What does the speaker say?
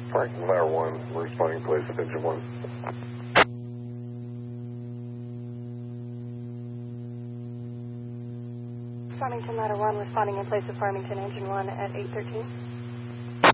Farmington Ladder 1, we're responding in place of engine 1. Farmington Ladder 1, responding in place of Farmington Engine 1 at 813.